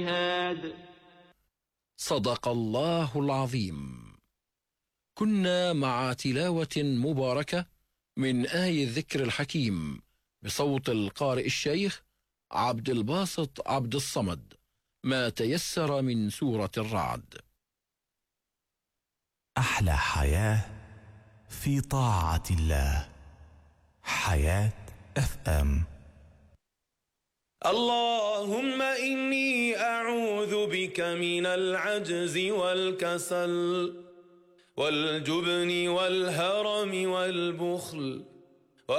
صدق الله العظيم. كنا مع تلاوة مباركة من آي الذكر الحكيم بصوت القارئ الشيخ عبد الباسط عبد الصمد، ما تيسر من سورة الرعد. أحلى حياة في طاعة الله. حياة FM. اللهم إني أعوذ بك من العجز والكسل والجبن والهرم والبخل